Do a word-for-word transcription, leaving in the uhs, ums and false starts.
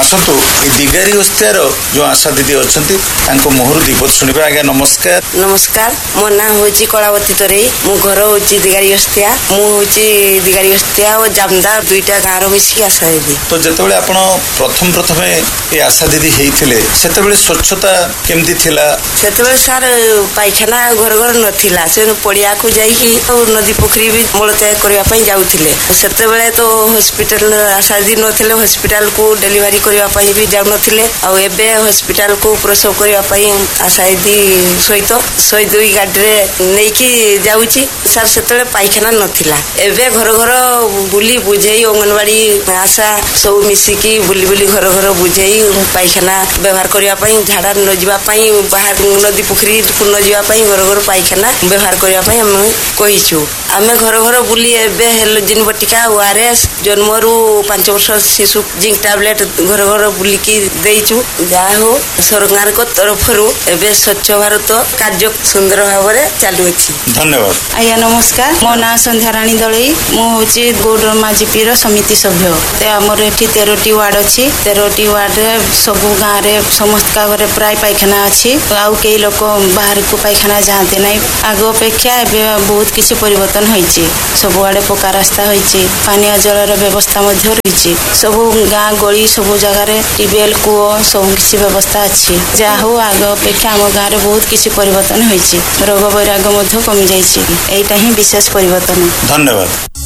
आसतु दिगारी उस्तियार जो आशा दीदी अच्छा मुहर दीपद शुणा। आज्ञा नमस्कार। नमस्कार, मो ना हूँ कलावती तरे, मो घर हूँ दिगारी उस्तिया, मुझे दिगारी उस्तिया और जामदार दुईटा गाँव मिसिक आशा दीदी। तो जिते आप प्रथम प्रथम ये आशा दीदी होते से स्वच्छता केमती थिला? से सार पायखाना घर घर नाला से पड़िया को जाइए नदी पोखरी भी मलत्याग करने जाऊे। से तो हॉस्पिटल आशा दीदी नथिले, हॉस्पिटल को डेलीवरी करने भी जाऊ नथिले। आबे हॉस्पिटल को प्रसव करने आशा दीदी सहित शहे दुई गाड़ी नहीं कि जाऊँगी सार से पायखाना नाला। एबे घर घर बुली बुझे अंगनवाड़ी आशा सब मिसिकी बुली बुली घर घर बुझे पायखाना व्यवहार करने झाड़ा न जावाई बाहर नदी पोखरी को न जावाई घर घर पायखाना व्यवहार करने आम कहीचु। आम घर घर बुली एवं जिन बटिका ओआरएस जन्म रू पांच वर्ष शिशु जिंक टैबलेट घर घर बुलिकी देचु। जहा हो सरकार को तरफ एवं स्वच्छ भारत कार्य सुंदर भाव में चालू। धन्यवाद। आज्ञा नमस्कार, मो ना संध्याराणी दलई, मुझे गौडरमा जीपी समिति सभ्य। आमर ये तेरह वार्ड अच्छी, तेरह वार्ड सब गाँव में समस्त का घरे प्राय पायखाना अच्छी। आउ कई लोक बाहर को पायखाना जाते ना। आग अपेक्षा बहुत किसी परिवर्तन होइछि। सब आड़े पक्का रास्ता होइछि, पानीय जलर व्यवस्था रही। सब गाँ गली सब जगार ट्यूबवेल कूଅ सब किसी व्यवस्था अच्छी। जहा हो आग अपेक्षा आम गाँव में बहुत किसी परिवर्तन होइछि। रोग वैराग कमी जाइछि। एटा ही विशेष परिवर्तन। धन्यवाद।